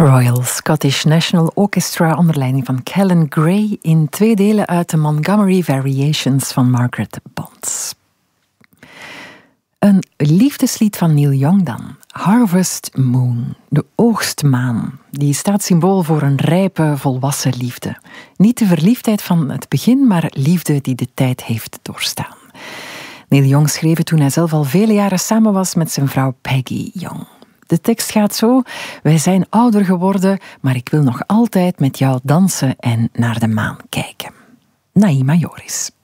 Royal Scottish National Orchestra onder leiding van Callan Gray in 2 delen uit de Montgomery Variations van Margaret Bonds. Een liefdeslied van Neil Young dan. Harvest Moon, de oogstmaan. Die staat symbool voor een rijpe, volwassen liefde. Niet de verliefdheid van het begin, maar liefde die de tijd heeft doorstaan. Neil Young schreef het toen hij zelf al vele jaren samen was met zijn vrouw Peggy Young. De tekst gaat zo: wij zijn ouder geworden, maar ik wil nog altijd met jou dansen en naar de maan kijken. Naima Joris.